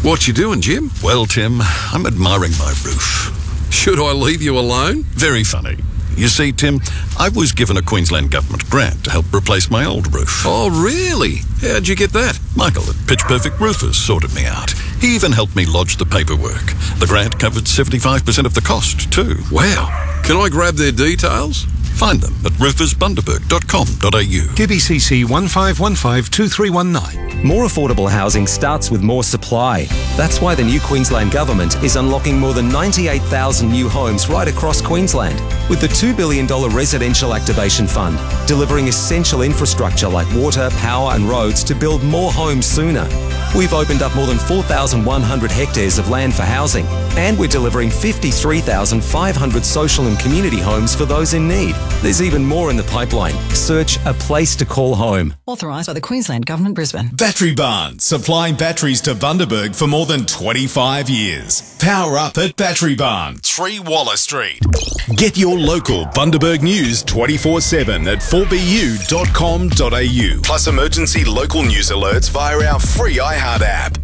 What you doing, Jim? Well, Tim, I'm admiring my roof. Should I leave you alone? Very funny. You see, Tim, I was given a Queensland Government grant to help replace my old roof. Oh, really? How'd you get that? Michael at Pitch Perfect Roofers sorted me out. He even helped me lodge the paperwork. The grant covered 75% of the cost, too. Wow. Can I grab their details? Find them at roofersbundaberg.com.au. QBCC 15152319. More affordable housing starts with more supply. That's why the new Queensland Government is unlocking more than 98,000 new homes right across Queensland with the $2 billion Residential Activation Fund, delivering essential infrastructure like water, power and roads to build more homes sooner. We've opened up more than 4,100 hectares of land for housing, and we're delivering 53,500 social and community homes for those in need. There's even more in the pipeline. Search A Place to Call Home. Authorised by the Queensland Government, Brisbane. Battery Barn, supplying batteries to Bundaberg for more than 25 years. Power up at Battery Barn, 3 Waller Street. Get your local Bundaberg news 24/7 at 4bu.com.au. Plus emergency local news alerts via our free iHeart app.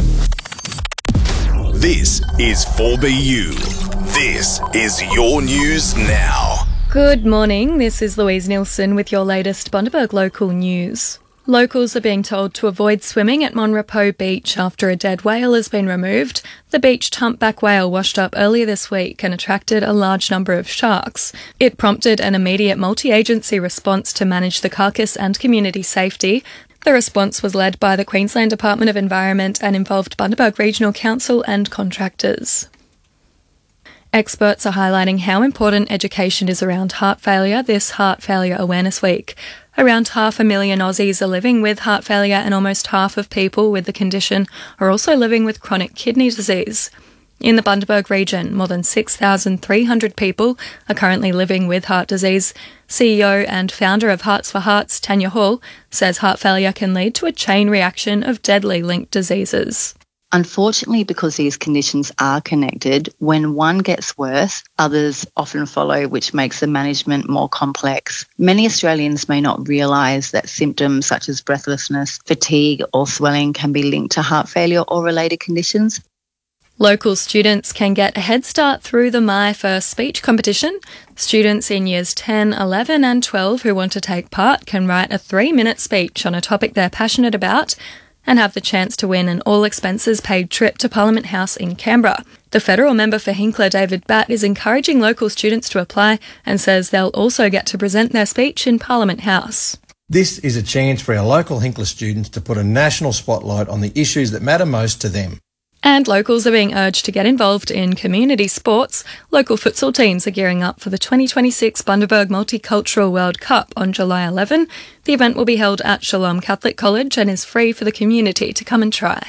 This is 4BU. This is your news now. Good morning, this is Louise Nielsen with your latest Bundaberg local news. Locals are being told to avoid swimming at Monrepo Beach after a dead whale has been removed. The beached humpback whale washed up earlier this week and attracted a large number of sharks. It prompted an immediate multi-agency response to manage the carcass and community safety. The response was led by the Queensland Department of Environment and involved Bundaberg Regional Council and contractors. Experts are highlighting how important education is around heart failure this Heart Failure Awareness Week. Around 500,000 Aussies are living with heart failure, and almost half of people with the condition are also living with chronic kidney disease. In the Bundaberg region, more than 6,300 people are currently living with heart disease. CEO and founder of Hearts for Hearts, Tanya Hall, says heart failure can lead to a chain reaction of deadly linked diseases. Unfortunately, because these conditions are connected, when one gets worse, others often follow, which makes the management more complex. Many Australians may not realise that symptoms such as breathlessness, fatigue or swelling can be linked to heart failure or related conditions. Local students can get a head start through the My First Speech competition. Students in years 10, 11 and 12 who want to take part can write a 3-minute speech on a topic they're passionate about and have the chance to win an all-expenses-paid trip to Parliament House in Canberra. The federal member for Hinkler, David Batt, is encouraging local students to apply and says they'll also get to present their speech in Parliament House. This is a chance for our local Hinkler students to put a national spotlight on the issues that matter most to them. And locals are being urged to get involved in community sports. Local futsal teams are gearing up for the 2026 Bundaberg Multicultural World Cup on July 11. The event will be held at Shalom Catholic College and is free for the community to come and try.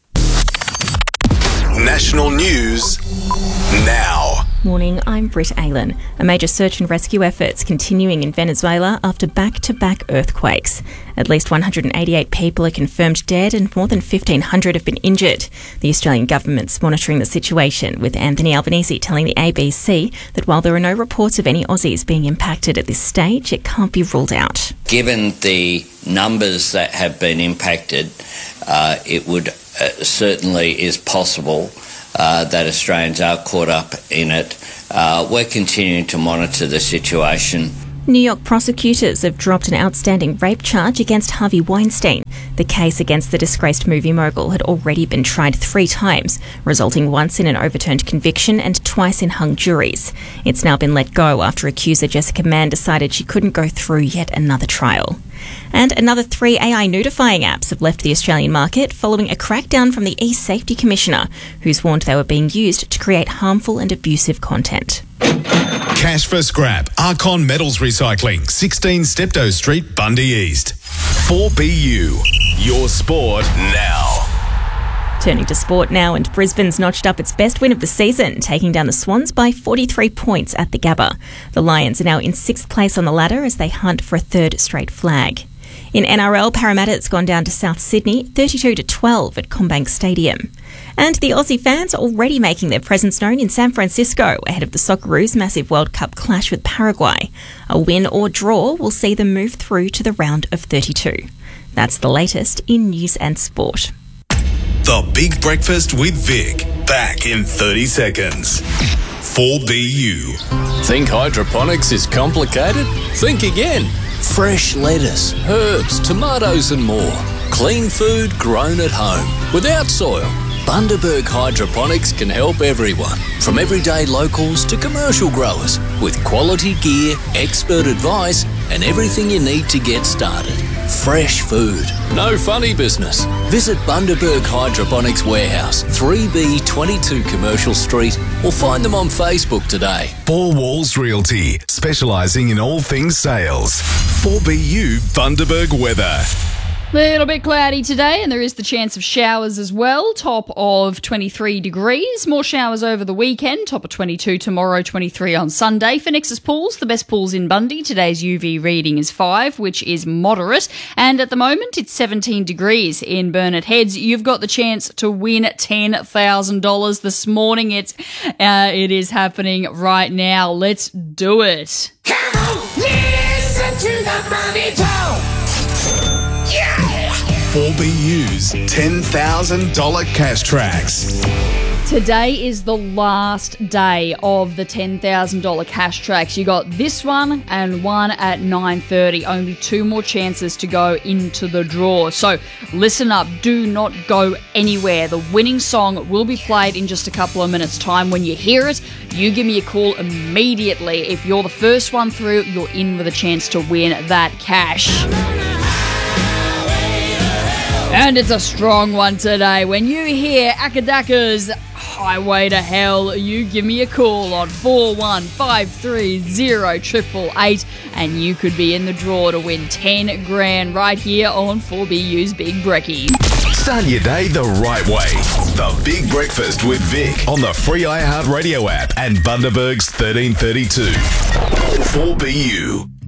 National news now. Morning, I'm Britt Aylan. A major search and rescue efforts continuing in Venezuela after back-to-back earthquakes. At least 188 people are confirmed dead and more than 1,500 have been injured. The Australian government's monitoring the situation, with Anthony Albanese telling the ABC that while there are no reports of any Aussies being impacted at this stage, it can't be ruled out. Given the numbers that have been impacted, it would certainly is possible that Australians are caught up in it. We're continuing to monitor the situation. New York prosecutors have dropped an outstanding rape charge against Harvey Weinstein. The case against the disgraced movie mogul had already been tried 3 times, resulting once in an overturned conviction and twice in hung juries. It's now been let go after accuser Jessica Mann decided she couldn't go through yet another trial. And another 3 AI nudifying apps have left the Australian market following a crackdown from the e-Safety Commissioner, who's warned they were being used to create harmful and abusive content. Cash for scrap. Archon Metals Recycling, 16 Steptoe Street, Bundy East. 4BU, your sport now. Turning to sport now, and Brisbane's notched up its best win of the season, taking down the Swans by 43 points at the Gabba. The Lions are now in 6th place on the ladder as they hunt for a 3rd straight flag. In NRL, Parramatta's gone down to South Sydney 32-12 at CommBank Stadium. And the Aussie fans are already making their presence known in San Francisco ahead of the Socceroos' massive World Cup clash with Paraguay. A win or draw will see them move through to the round of 32. That's the latest in news and sport. The Big Breakfast with Vic. Back in 30 seconds. 4BU. Think hydroponics is complicated? Think again. Fresh lettuce, herbs, tomatoes and more. Clean food grown at home, without soil. Bundaberg Hydroponics can help everyone, from everyday locals to commercial growers, with quality gear, expert advice and everything you need to get started. Fresh food, no funny business. Visit Bundaberg Hydroponics Warehouse, 3B22 Commercial Street, or find them on Facebook today. Four Walls Realty, specialising in all things sales. 4BU Bundaberg weather. A little bit cloudy today, and there is the chance of showers as well. Top of 23 degrees. More showers over the weekend. Top of 22 tomorrow, 23 on Sunday. For Nexus Pools, the best pools in Bundy. Today's UV reading is 5, which is moderate. And at the moment, it's 17 degrees in Burnett Heads. You've got the chance to win $10,000 this morning. It is happening right now. Let's do it. Come on, listen to the Money Talk. 4BU's $10,000 cash tracks. Today is the last day of the $10,000 cash tracks. You got this one and one at 9:30. Only 2 more chances to go into the draw. So listen up. Do not go anywhere. The winning song will be played in just a couple of minutes' time. When you hear it, you give me a call immediately. If you're the first one through, you're in with a chance to win that cash. And it's a strong one today. When you hear Akadaka's Highway to Hell, you give me a call on 415308888 and you could be in the draw to win 10 grand right here on 4BU's Big Brekkie. Start your day the right way. The Big Breakfast with Vic on the free iHeartRadio app and Bundaberg's 1332. 4BU.